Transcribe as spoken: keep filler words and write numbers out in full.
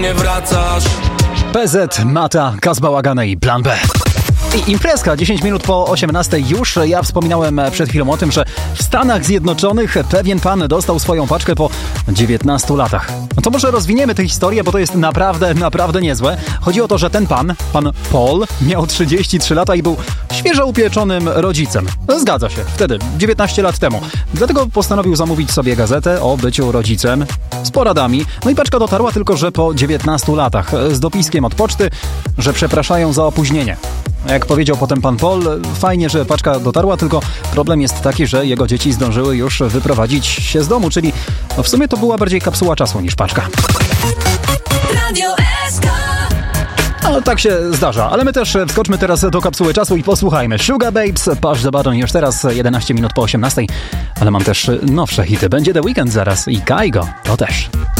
nie wracasz. P Z, Mata, Kaz Bałagany i Plan B. I imprezka, dziesięć minut po osiemnastej już. Ja wspominałem przed chwilą o tym, że w Stanach Zjednoczonych pewien pan dostał swoją paczkę po dziewiętnastu latach. No to może rozwiniemy tę historię, bo to jest naprawdę, naprawdę niezłe. Chodzi o to, że ten pan, pan Paul, miał trzydzieści trzy lata i był świeżo upieczonym rodzicem. Zgadza się, wtedy, dziewiętnaście lat temu. Dlatego postanowił zamówić sobie gazetę o byciu rodzicem z poradami. No i paczka dotarła tylko, że po dziewiętnastu latach. Z dopiskiem od poczty, że przepraszają za opóźnienie. Jak powiedział potem pan Paul, fajnie, że paczka dotarła, tylko problem jest taki, że jego dzieci zdążyły już wyprowadzić się z domu, czyli no w sumie to była bardziej kapsuła czasu niż paczka. Radio S K. No tak się zdarza, ale my też wskoczmy teraz do kapsuły czasu i posłuchajmy. Sugar Babes, Push the Button, już teraz jedenaście minut po osiemnastej, ale mam też nowsze hity. Będzie The Weeknd zaraz i Kaigo, to też.